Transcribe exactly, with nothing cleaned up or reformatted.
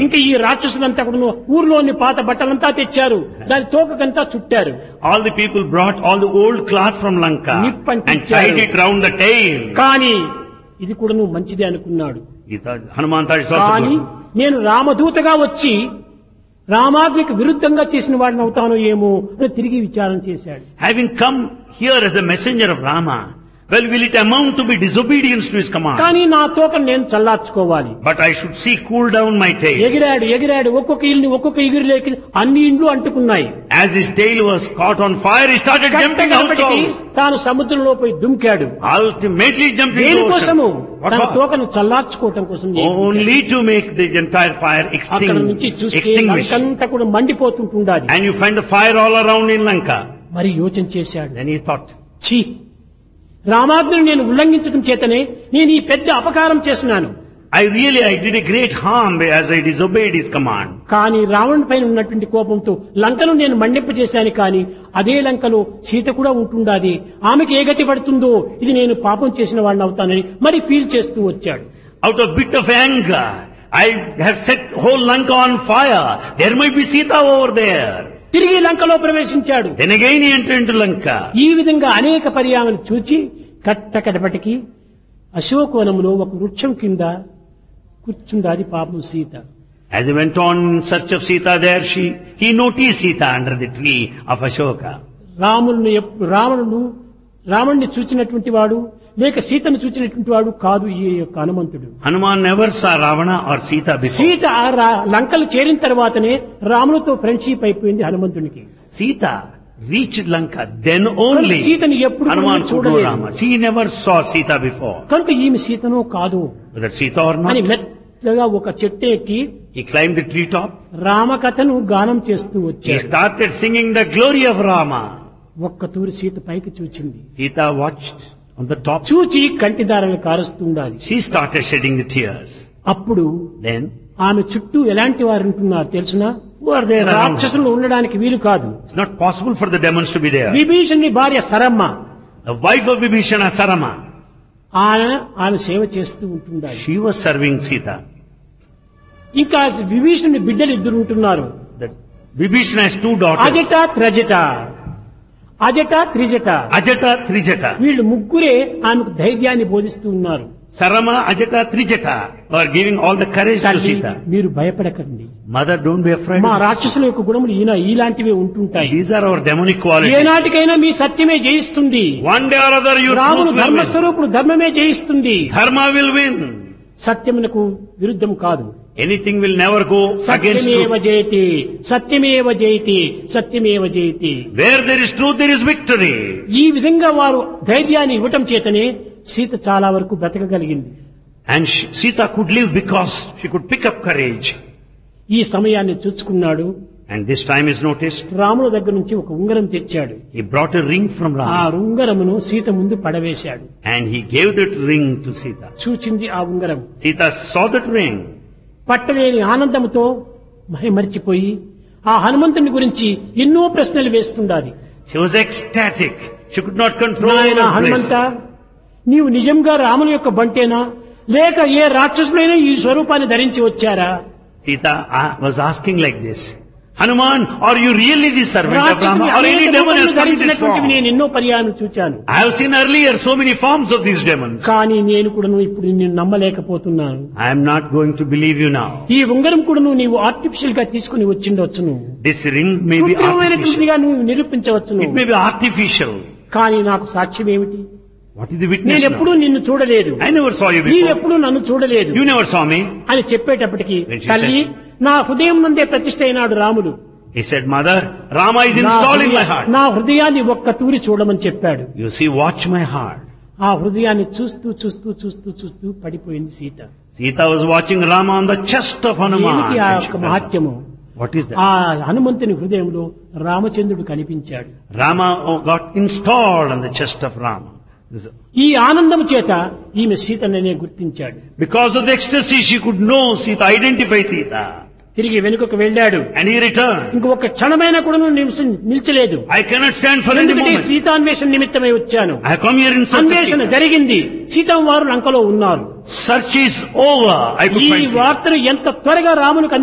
ఇంకా ఈ రాక్షసులంతా కూడా ఊర్లోని పాత బట్టలంతా తెచ్చారు, దాని తోకకంతా చుట్టారు. All the people brought all the old cloth from Lanka నిప్పంటి and tied it round the tail. కానీ ఇది కూడా నువ్వు మంచిదే అనుకున్నాడు. He thought, Hanuman thought it's also కానీ good. నేను రామదూతగా వచ్చి రామాజ్ఞకు విరుద్ధంగా చేసిన వాడిని అవుతాను ఏమో అని తిరిగి విచారణ చేశాడు. Having come here as a messenger of Rama, well, will it amount to be disobedience to his command? కానీ నా తోకను నేను చల్లార్చుకోవాలి. But I should see cool down my tail. ఎగిరాడు ఎగిరాడు ఒక్కొక్క ఇల్లు ఒక్కొక్క ఎగిరిలేకి అన్ని ఇండ్లు అంటుకున్నాయి. As his tail was caught on fire, he started jumping out. తాను సముద్రంలో పోయి దుంకాడు. Ultimately jumped into the దేనికోసము? ocean. What తన for? తోకను చల్లార్చుకోవటం కోసం. Only to make the entire fire అక్కడ నుంచి extinguish. చూస్తే extinguish. లంకంతా కూడా మండిపోతుంటుండాలి. And you find the fire all around in Lanka. మరి యోచన చేశాడు. Then he thought, ఛీ, రామాజ్ఞను నేను ఉల్లంఘించడం చేతనే నేను ఈ పెద్ద అపకారం చేసినాను. I really, I did a great harm as I disobeyed his command. కానీ రావణుడి పైన ఉన్నటువంటి కోపంతో లంకను నేను మండింపజేశాను. కానీ అదే లంకలో సీత కూడా ఉంటుండాది. ఆమెకి ఏ గతి పడుతుందో ఇది నేను పాపం చేసిన వాడిని అవుతానని మరి ఫీల్ చేస్తూ వచ్చాడు. Out of bit of anger, I have set whole Lanka on fire. There might be Sita over there. తిరిగి లంకలో ప్రవేశించాడు. Then again he entered into Lanka. ఈ విధంగా అనేక పర్యాలను చూచి కట్టకడపటికి అశోకవనంలో ఒక వృక్షం కింద కూర్చుండాది పాపం Sita. As he went on in search of Sita there, she, he noticed Sita under the tree of Ashoka. రాముడిని ఎప్పు- రావణుడు రావణ్ణి చూచినటువంటి వాడు లేక సీతను చూచినటువంటి వాడు కాదు ఈ యొక్క హనుమంతుడు. Hanuman never saw Ravana or Sita before. Sita ఆ రా- లంకలు చేరిన తర్వాతనే రాములతో ఫ్రెండ్షిప్ అయిపోయింది హనుమంతునికి. Sita reached Lanka, then only సీతను ఎప్పుడు కూడా Hanuman could know చూడలేదు. Rama. He never saw Sita before. కనుక ఈమె సీతనో కాదు Whether Sita or అని not, మెత్తగా ఒక చెట్టు ఎక్కి he climbed the treetop. రామకథను గానం చేస్తూ He వచ్చాడు. started singing the glory of Rama. ఒక్క తూరి సీత పైకి చూచింది. Sita watched on the top. చూచి కంటిదారలు కారుస్తుండాలి. She started shedding the tears. అప్పుడు Then, ఆమె చుట్టూ ఎలాంటి వారు ఉంటున్నారు తెలుసునా? who are there around her? రాక్షసులు ఉండడానికి వీలు కాదు. It's not possible for the demons to be there. విభీషణుని భార్య సరమ్మ, The wife of Vibhishana, Sarama, ఆయన ఆమె సేవ చేస్తూ ఉంటుండాలి. she was serving Sita. ఇంకా విభీషణుని బిడ్డలు ఇద్దరు ఉంటున్నారు. The Vibhishana has two daughters. Ajata త్రజట, Ajata Trijata. Ajata, Trijata. వీళ్ళు ముగ్గురే ఆమెకు ధైర్యాన్ని బోధిస్తూ ఉన్నారు. Sarama, Ajata, Trijata are giving all the courage to తల్లి, Sita. మీరు భయపడకండి. Mother, don't be afraid. మా రాక్షసుల యొక్క గుణములు ఈయన ఇలాంటివే ఉంటుంటాయి. These are our demonic qualities. ఏనాటికైనా మీ సత్యమే జయిస్తుంది. One day or other your రాముడు truth will win. ధర్మస్వరూపుడు ధర్మమే జయిస్తుంది. Dharma will win. సత్యమునకు విరుద్ధం కాదు. Anything will never go against సత్యమేవ truth. జయతి, సత్యమేవ జయతి, సత్యమేవ జయతి. Where there is truth, there is victory. ఈ విధంగా వారు ధైర్యాన్ని ఇవ్వటం చేతనే సీత చాలా వరకు బ్రతకగలిగింది. And she, Sita could live because she could pick up courage. ఈ సమయాన్ని చూచుకున్నాడు. And this time is noticed. రాముల దగ్గర నుంచి ఒక ఉంగరం తెచ్చాడు. He brought a ring from ఆ Rama. ఉంగరమును సీత ముందు పడవేశాడు. And he gave that ring to Sita. చూచింది ఆ ఉంగరం. Sita saw that ring. పట్టలేని ఆనందముతో మరిచిపోయి ఆ హనుమంతుని గురించి ఎన్నో ప్రశ్నలు వేస్తుండాలి. She was ecstatic. She could not control నాయన her హనుమంత, bliss. నీవు నిజంగా రాముని యొక్క బంటేనా లేక ఏ రాక్షసులైనా ఈ స్వరూపాన్ని ధరించి వచ్చారా? Sita uh, was asking like this. Hanuman, are you really the servant of Rama? రాక్షసుని Or any అనేక demon has రూపములు come in this ధరించినటువంటివి form? నేను ఎన్నో పర్యాయం చూచాను. I have seen earlier so many forms of these demons. కానీ నేను కూడాను ఇప్పుడు నిన్ను నమ్మలేకపోతున్నాను. I am not going to believe you now. ఈ ఉంగరం కూడాను నీవు ఆర్టిఫిషియల్ గా తీసుకుని వచ్చిండవచ్చును. This ring may be artificial. కృత్రిమమైనటువంటిదిగా నువ్వు నిరూపించవచ్చును. It may be artificial. కానీ నాకు సాక్ష్యం ఏమిటి? What is the witness నేను ఎప్పుడూ now? నిన్ను చూడలేదు, I never saw you before. నీవెప్పుడూ నన్ను చూడలేదు You never saw me. అని చెప్పేటప్పటికి When she తల్లి నా హృదయం నుండే ప్రతిష్ఠ అయినాడు రాముడు. He said, Mother, Rama is నా installed in my హృదయ- heart. నా హృదయాన్ని ఒక్క తూరి చూడమని చెప్పాడు. You see, watch my heart. ఆ హృదయాన్ని చూస్తూ చూస్తూ చూస్తూ చూస్తూ పడిపోయింది Sita. Sita was watching Rama on the chest of Hanuman. ఏమిటి ఆ and she యొక్క fell down. మహత్యము? What is that? ఆ హనుమంతుని హృదయంలో రామచంద్రుడు కనిపించాడు. Rama oh, got installed on the chest of Rama. This- ఈ ఆనందం చేత ఈమె సీతననే గుర్తించాడు. Because of the ecstasy, she could know Sita, identify Sita. తిరిగి వెనుకకు వెళ్ళాడు. And he returned. ఇంకొక క్షణమైన కూడా నిలిచలేదు. I cannot stand for any ఎందుకంటే moment. సీతాన్వేషణ నిమిత్తమై వచ్చాను. I have come here in search of అన్వేషణ Sita. జరిగింది. సీతం వారు లంకలో ఉన్నారు. Search is over. I could ఈ find Sita. వార్తను ఎంత త్వరగా రామునికి